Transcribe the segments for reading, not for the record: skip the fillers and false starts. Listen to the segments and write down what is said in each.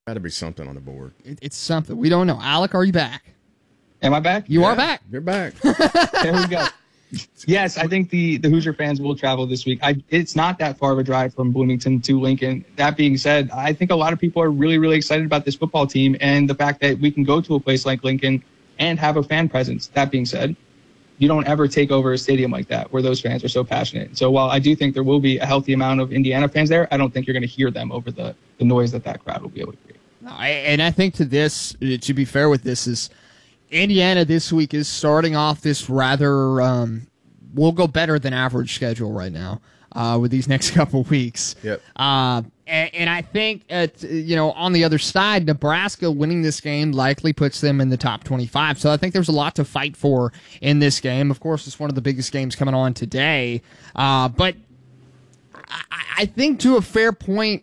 Got to be something on the board. It's something. We don't know. Alec, are you back? Am I back? You are back. You're back. There we go. Yes, I think the Hoosier fans will travel this week. It's not that far of a drive from Bloomington to Lincoln. That being said, I think a lot of people are really, really excited about this football team and the fact that we can go to a place like Lincoln and have a fan presence. That being said, you don't ever take over a stadium like that where those fans are so passionate. So while I do think there will be a healthy amount of Indiana fans there, I don't think you're going to hear them over the noise that crowd will be able to create. And I think to be fair with this, is Indiana this week is starting off this rather we'll go better than average schedule right now with these next couple weeks. Yep. And I think on the other side, Nebraska winning this game likely puts them in the top 25. So I think there's a lot to fight for in this game. Of course, it's one of the biggest games coming on today. But I think to a fair point,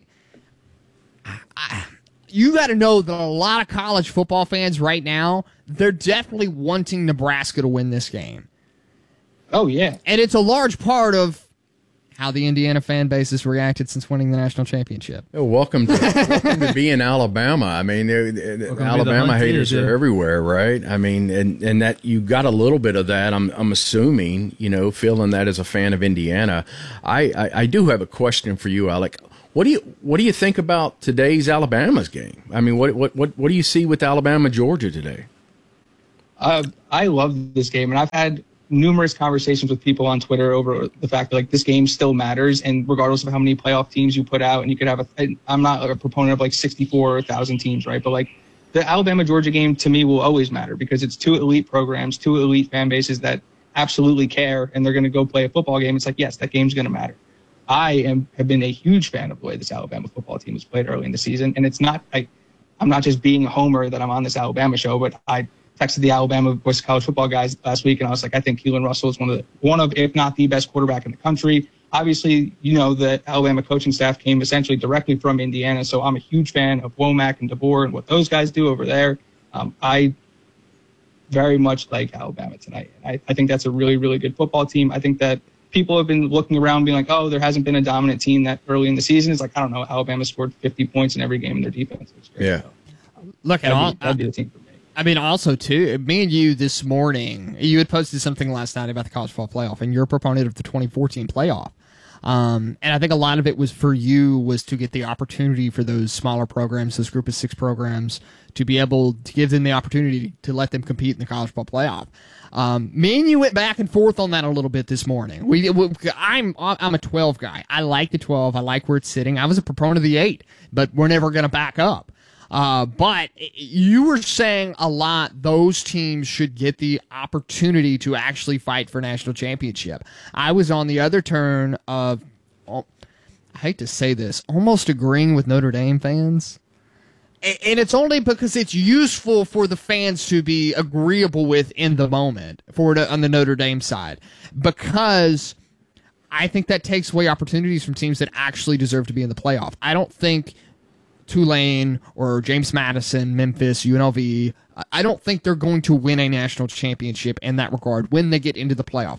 you got to know that a lot of college football fans right now, they're definitely wanting Nebraska to win this game. Oh, yeah. And it's a large part of how the Indiana fan base has reacted since winning the national championship. Oh, welcome to being Alabama. I mean, Alabama haters are everywhere, right? I mean, and that you got a little bit of that. I'm assuming, feeling that as a fan of Indiana. I do have a question for you, Alec. What do you think about today's Alabama's game? I mean, what do you see with Alabama Georgia today? I love this game, and I've had numerous conversations with people on Twitter over the fact that this game still matters, and regardless of how many playoff teams you put out, and you could have I'm not a proponent of 64,000 teams, right? But the Alabama Georgia game to me will always matter because it's two elite programs, two elite fan bases that absolutely care, and they're going to go play a football game. It's yes, that game's going to matter. I have been a huge fan of the way this Alabama football team has played early in the season, and it's not I'm not just being a homer that I'm on this Alabama show, but I texted the Alabama Voice of College Football guys last week, and I was I think Keelan Russell is one of, if not the best quarterback in the country. Obviously, the Alabama coaching staff came essentially directly from Indiana, so I'm a huge fan of Womack and DeBoer and what those guys do over there. I very much like Alabama tonight. I think that's a really, really good football team. I think that people have been looking around being oh, there hasn't been a dominant team that early in the season. It's I don't know, Alabama scored 50 points in every game in their defense. Yeah. So, look, that'd be the team for me. I mean, also, too, me and you this morning, you had posted something last night about the college football playoff, and you're a proponent of the 2014 playoff. And I think a lot of it was for you was to get the opportunity for those smaller programs, those group of 6 programs, to be able to give them the opportunity to let them compete in the college football playoff. Me and you went back and forth on that a little bit this morning. I'm a 12 guy. I like the 12. I like where it's sitting. I was a proponent of the 8, but we're never going to back up. But you were saying a lot those teams should get the opportunity to actually fight for national championship. I was on the other turn of, I hate to say this, almost agreeing with Notre Dame fans. And it's only because it's useful for the fans to be agreeable with in the moment on the Notre Dame side. Because I think that takes away opportunities from teams that actually deserve to be in the playoff. I don't think Tulane or James Madison, Memphis, UNLV, I don't think they're going to win a national championship in that regard when they get into the playoff.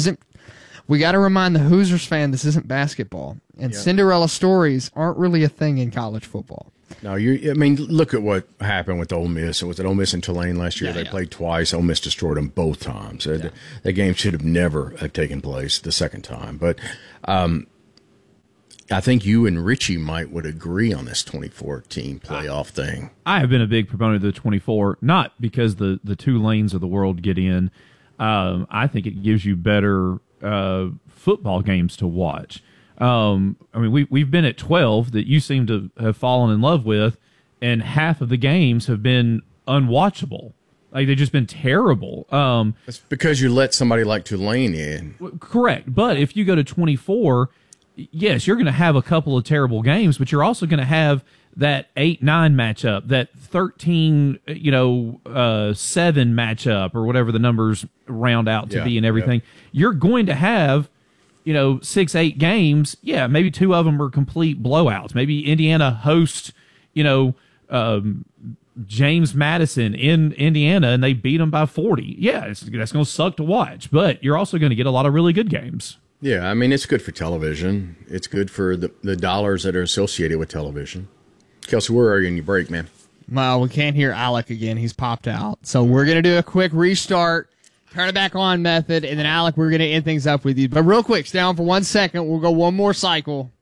We got to remind the Hoosiers fan, this isn't basketball. And Cinderella stories aren't really a thing in college football. No, look at what happened with Ole Miss. It was at Ole Miss and Tulane last year. They played twice. Ole Miss destroyed them both times. The game should have never have taken place the second time. But I think you and Richie would agree on this 2014 playoff thing. I have been a big proponent of the 24, not because the two lanes of the world get in. I think it gives you better football games to watch. We've been at 12 that you seem to have fallen in love with, and half of the games have been unwatchable. They've just been terrible. It's because you let somebody like Tulane in. Correct. But if you go to 24, yes, you're going to have a couple of terrible games, but you're also going to have that 8-9 matchup, that 13, 7 matchup, or whatever the numbers round out to be and everything. You're going to have, 6-8 games. Yeah, maybe 2 of them are complete blowouts. Maybe Indiana hosts, James Madison in Indiana, and they beat them by 40. Yeah, that's going to suck to watch, but you're also going to get a lot of really good games. Yeah, I mean, it's good for television. It's good for the dollars that are associated with television. Kelsey, where are you in your break, man? Well, we can't hear Alec again. He's popped out. So we're going to do a quick restart, turn it back on method, and then, Alec, we're going to end things up with you. But real quick, stay on for 1 second. We'll go one more cycle.